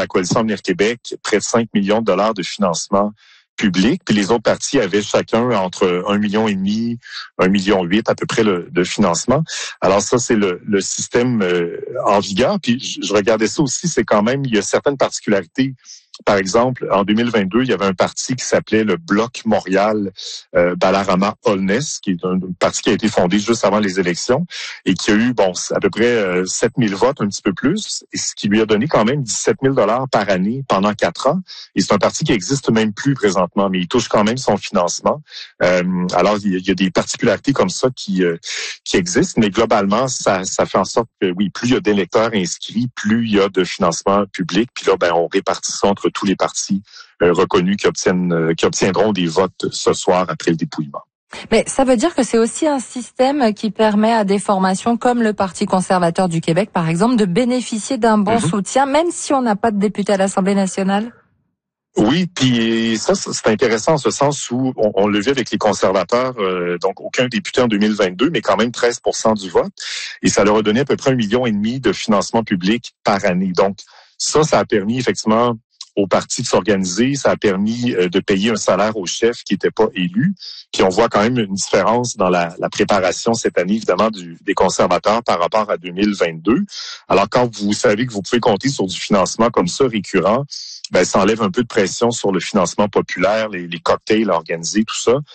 la coalition Avenir Québec près de 5 millions de dollars de financement public, puis les autres partis avaient chacun entre 1,5 million, 1,8 million à peu près de financement. Alors ça, c'est le système en vigueur. Puis je regardais ça aussi, c'est quand même, il y a certaines particularités. Par exemple, en 2022, il y avait un parti qui s'appelait le Bloc Montréal Balarama Holness, qui est un parti qui a été fondé juste avant les élections et qui a eu, à peu près 7 000 votes, un petit peu plus, et ce qui lui a donné quand même 17 000 $ par année pendant 4 ans. Et c'est un parti qui existe même plus présentement, mais il touche quand même son financement. Alors, il y a des particularités comme ça qui existent, mais globalement, ça fait en sorte que, oui, plus il y a d'électeurs inscrits, plus il y a de financement public. Puis là, on répartit ça entre tous les partis reconnus qui obtiendront des votes ce soir après le dépouillement. Mais ça veut dire que c'est aussi un système qui permet à des formations comme le Parti conservateur du Québec, par exemple, de bénéficier d'un bon soutien, même si on n'a pas de député à l'Assemblée nationale? Oui, puis ça, c'est intéressant en ce sens où on le vit avec les conservateurs, donc aucun député en 2022, mais quand même 13% du vote. Et ça leur a donné à peu près 1,5 million de financement public par année. Donc ça a permis effectivement aux partis de s'organiser, ça a permis de payer un salaire aux chefs qui n'étaient pas élus. Puis on voit quand même une différence dans la préparation cette année, évidemment, des conservateurs par rapport à 2022. Alors quand vous savez que vous pouvez compter sur du financement comme ça récurrent, ça enlève un peu de pression sur le financement populaire, les cocktails organisés, tout ça.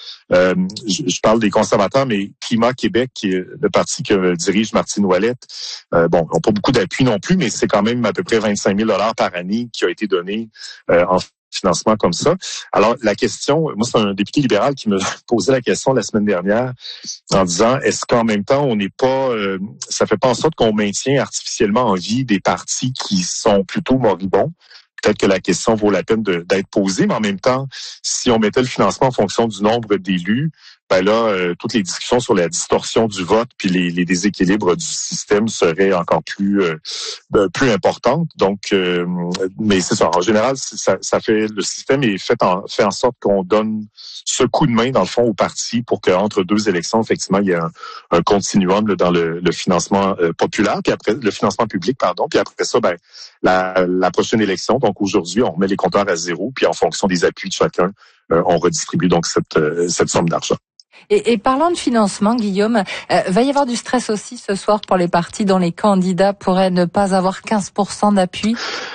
Je parle des conservateurs, mais Climat Québec, qui est le parti que dirige Martine Ouellette, n'ont pas beaucoup d'appui non plus, mais c'est quand même à peu près 25 000 $ par année qui a été donné en financement comme ça. Alors, la question, moi, c'est un député libéral qui me posait la question la semaine dernière en disant, est-ce qu'en même temps, on n'est pas, ça fait pas en sorte qu'on maintient artificiellement en vie des partis qui sont plutôt moribonds? Peut-être que la question vaut la peine d'être posée, mais en même temps, si on mettait le financement en fonction du nombre d'élus, toutes les discussions sur la distorsion du vote puis les déséquilibres du système seraient encore plus importantes. Donc, mais c'est ça. En général, ça fait le système est fait en sorte qu'on donne ce coup de main dans le fond aux partis pour qu'entre deux élections, effectivement, il y ait un continuum dans le financement populaire, puis après le financement public, puis après ça, la prochaine élection. Donc aujourd'hui, on remet les compteurs à zéro, puis en fonction des appuis de chacun, on redistribue donc cette somme d'argent. Et parlant de financement, Guillaume, va y avoir du stress aussi ce soir pour les partis dont les candidats pourraient ne pas avoir 15% d'appui?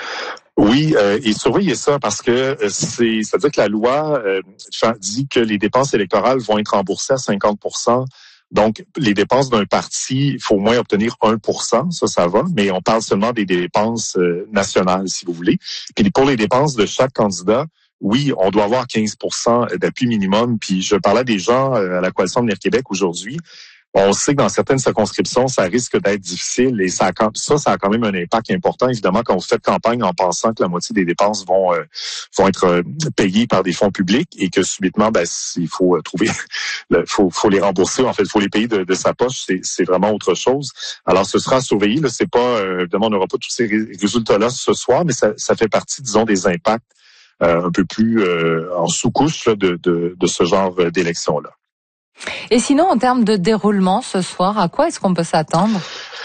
Oui, et surveillez ça parce que c'est-à-dire que la loi dit que les dépenses électorales vont être remboursées à 50%. Donc, les dépenses d'un parti, il faut au moins obtenir 1%, ça va, mais on parle seulement des dépenses nationales, si vous voulez. Puis pour les dépenses de chaque candidat, oui, on doit avoir 15% d'appui minimum. Puis je parlais à des gens à la Coalition Avenir Québec aujourd'hui. On sait que dans certaines circonscriptions, ça risque d'être difficile et ça a quand même un impact important. Évidemment, quand vous faites campagne en pensant que la moitié des dépenses vont être payées par des fonds publics et que subitement, il faut trouver, faut les rembourser. En fait, il faut les payer de sa poche. C'est vraiment autre chose. Alors, ce sera surveillé. Là, c'est pas, évidemment, on n'aura pas tous ces résultats-là ce soir, mais ça fait partie, disons, des impacts un peu plus en sous-couche de ce genre d'élection-là. Et sinon, en termes de déroulement ce soir, à quoi est-ce qu'on peut s'attendre?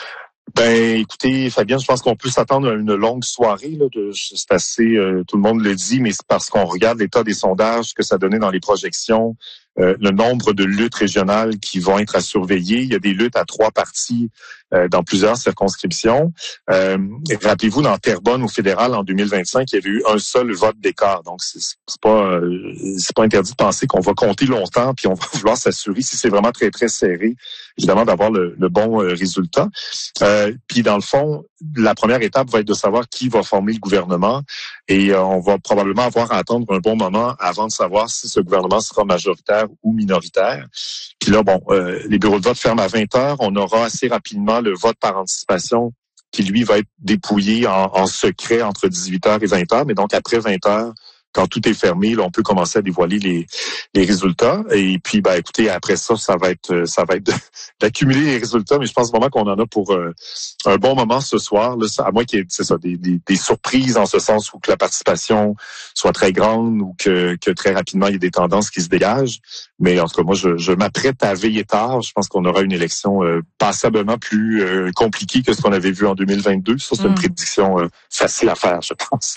Écoutez, Fabienne, je pense qu'on peut s'attendre à une longue soirée. C'est assez, tout le monde le dit, mais c'est parce qu'on regarde l'état des sondages que ça donnait dans les projections, le nombre de luttes régionales qui vont être à surveiller. Il y a des luttes à 3 partis dans plusieurs circonscriptions. Rappelez-vous, dans Terrebonne au fédéral en 2025, il y avait eu un seul vote d'écart. Donc c'est pas interdit de penser qu'on va compter longtemps puis on va vouloir s'assurer, si c'est vraiment très très serré, évidemment d'avoir le bon résultat. Puis dans le fond, la première étape va être de savoir qui va former le gouvernement et on va probablement avoir à attendre un bon moment avant de savoir si ce gouvernement sera majoritaire ou minoritaire. Puis là, les bureaux de vote ferment à 20h. On aura assez rapidement le vote par anticipation qui, lui, va être dépouillé en secret entre 18h et 20h. Mais donc, après 20h, quand tout est fermé, là, on peut commencer à dévoiler les résultats. Et puis, écoutez, après ça va être d'accumuler les résultats. Mais je pense vraiment qu'on en a pour un bon moment ce soir. Là, à moins qu'il y ait des surprises en ce sens où que la participation soit très grande ou que très rapidement il y ait des tendances qui se dégagent. Mais en tout cas, moi, je m'apprête à veiller tard. Je pense qu'on aura une élection passablement plus compliquée que ce qu'on avait vu en 2022. Ça, c'est une prédiction facile à faire, je pense.